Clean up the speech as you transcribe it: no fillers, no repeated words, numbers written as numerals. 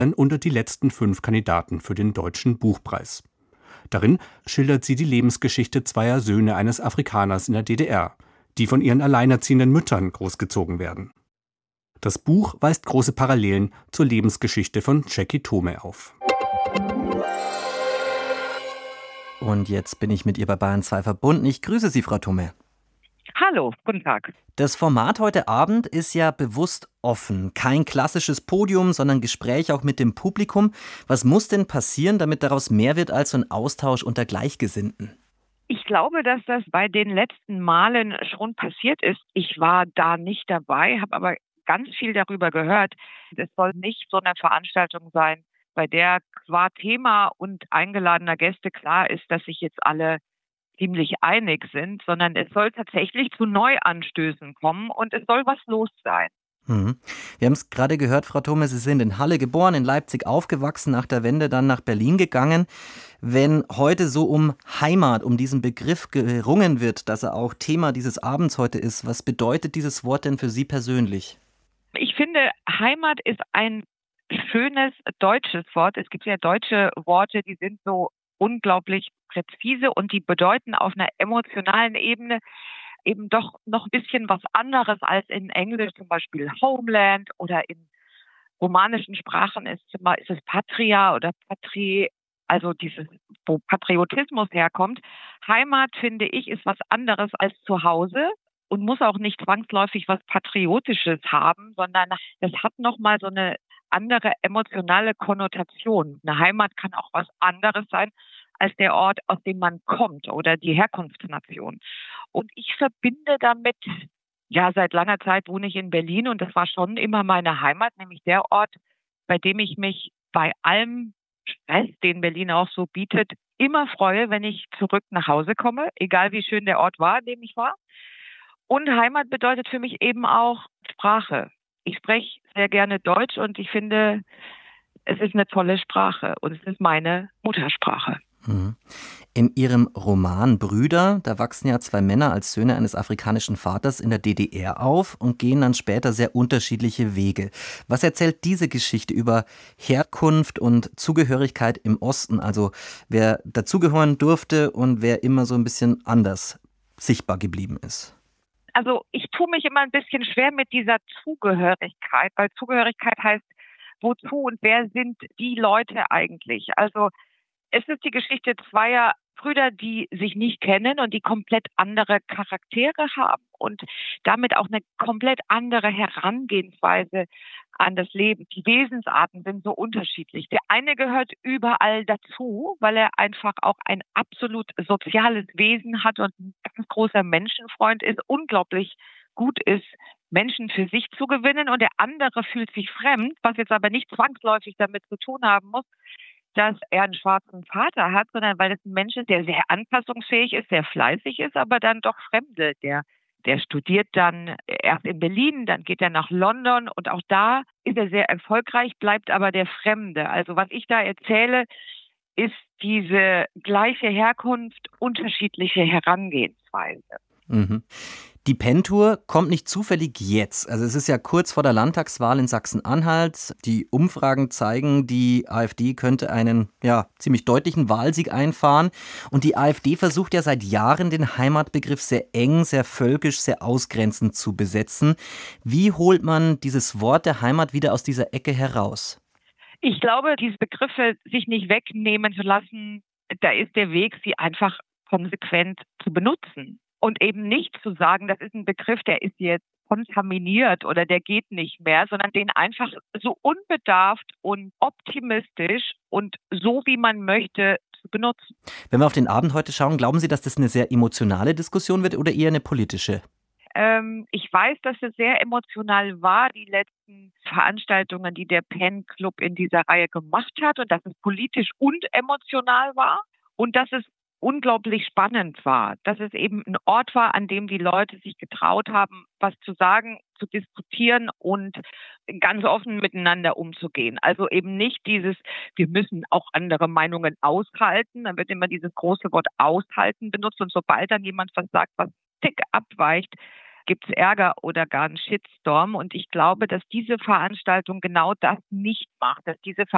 unter die letzten 5 Kandidaten für den Deutschen Buchpreis. Darin schildert sie die Lebensgeschichte zweier Söhne eines Afrikaners in der DDR, die von ihren alleinerziehenden Müttern großgezogen werden. Das Buch weist große Parallelen zur Lebensgeschichte von Jackie Thome auf. Und jetzt bin ich mit ihr bei Bayern 2 verbunden. Ich grüße Sie, Frau Thome. Hallo, guten Tag. Das Format heute Abend ist ja bewusst offen. Kein klassisches Podium, sondern Gespräch auch mit dem Publikum. Was muss denn passieren, damit daraus mehr wird als so ein Austausch unter Gleichgesinnten? Ich glaube, dass das bei den letzten Malen schon passiert ist. Ich war da nicht dabei, habe aber ganz viel darüber gehört. Es soll nicht so eine Veranstaltung sein, bei der qua Thema und eingeladener Gäste klar ist, dass sich jetzt alle ziemlich einig sind, sondern es soll tatsächlich zu Neuanstößen kommen und es soll was los sein. Wir haben es gerade gehört, Frau Thome, Sie sind in Halle geboren, in Leipzig aufgewachsen, nach der Wende dann nach Berlin gegangen. Wenn heute so um Heimat, um diesen Begriff gerungen wird, dass er auch Thema dieses Abends heute ist, was bedeutet dieses Wort denn für Sie persönlich? Ich finde, Heimat ist ein schönes deutsches Wort. Es gibt ja deutsche Worte, die sind so unglaublich präzise und die bedeuten auf einer emotionalen Ebene eben doch noch ein bisschen was anderes als in Englisch, zum Beispiel Homeland, oder in romanischen Sprachen ist es Patria oder Patrie, also dieses, wo Patriotismus herkommt. Heimat, finde ich, ist was anderes als Zuhause und muss auch nicht zwangsläufig was Patriotisches haben, sondern das hat nochmal so eine andere emotionale Konnotation. Eine Heimat kann auch was anderes sein als der Ort, aus dem man kommt oder die Herkunftsnation. Und ich verbinde damit, ja, seit langer Zeit wohne ich in Berlin und das war schon immer meine Heimat, nämlich der Ort, bei dem ich mich bei allem Stress, den Berlin auch so bietet, immer freue, wenn ich zurück nach Hause komme, egal wie schön der Ort war, an dem ich war. Und Heimat bedeutet für mich eben auch Sprache. Ich spreche sehr gerne Deutsch und ich finde, es ist eine tolle Sprache und es ist meine Muttersprache. In Ihrem Roman Brüder, da wachsen ja 2 Männer als Söhne eines afrikanischen Vaters in der DDR auf und gehen dann später sehr unterschiedliche Wege. Was erzählt diese Geschichte über Herkunft und Zugehörigkeit im Osten? Also wer dazugehören durfte und wer immer so ein bisschen anders sichtbar geblieben ist? Also ich tue mich immer ein bisschen schwer mit dieser Zugehörigkeit, weil Zugehörigkeit heißt, wozu und wer sind die Leute eigentlich? Also es ist die Geschichte zweier Brüder, die sich nicht kennen und die komplett andere Charaktere haben und damit auch eine komplett andere Herangehensweise an das Leben. Die Wesensarten sind so unterschiedlich. Der eine gehört überall dazu, weil er einfach auch ein absolut soziales Wesen hat und ein ganz großer Menschenfreund ist, unglaublich gut ist, Menschen für sich zu gewinnen. Und der andere fühlt sich fremd, was jetzt aber nicht zwangsläufig damit zu tun haben muss, dass er einen schwarzen Vater hat, sondern weil es ein Mensch ist, der sehr anpassungsfähig ist, sehr fleißig ist, aber dann doch fremdelt. Der studiert dann erst in Berlin, dann geht er nach London und auch da ist er sehr erfolgreich, bleibt aber der Fremde. Also was ich da erzähle, ist diese gleiche Herkunft, unterschiedliche Herangehensweise. Die Pentour kommt nicht zufällig jetzt. Also es ist ja kurz vor der Landtagswahl in Sachsen-Anhalt. Die Umfragen zeigen, die AfD könnte einen ziemlich deutlichen Wahlsieg einfahren. Und die AfD versucht ja seit Jahren, den Heimatbegriff sehr eng, sehr völkisch, sehr ausgrenzend zu besetzen. Wie holt man dieses Wort der Heimat wieder aus dieser Ecke heraus? Ich glaube, diese Begriffe sich nicht wegnehmen zu lassen, da ist der Weg, sie einfach konsequent zu benutzen. Und eben nicht zu sagen, das ist ein Begriff, der ist jetzt kontaminiert oder der geht nicht mehr, sondern den einfach so unbedarft und optimistisch und so, wie man möchte, zu benutzen. Wenn wir auf den Abend heute schauen, glauben Sie, dass das eine sehr emotionale Diskussion wird oder eher eine politische? Ich weiß, dass es sehr emotional war, die letzten Veranstaltungen, die der Pen Club in dieser Reihe gemacht hat, und dass es politisch und emotional war und dass es unglaublich spannend war, dass es eben ein Ort war, an dem die Leute sich getraut haben, was zu sagen, zu diskutieren und ganz offen miteinander umzugehen. Also eben nicht dieses, wir müssen auch andere Meinungen aushalten. Dann wird immer dieses große Wort aushalten benutzt und sobald dann jemand was sagt, was dick abweicht, gibt es Ärger oder gar einen Shitstorm. Und ich glaube, dass diese Veranstaltung genau das nicht macht, dass diese